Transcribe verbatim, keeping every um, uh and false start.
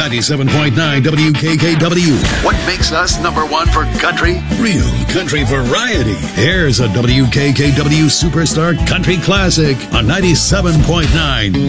ninety-seven point nine W K K W. What makes us number one for country? Real country variety. Here's a W K K W Superstar Country Classic on ninety-seven point nine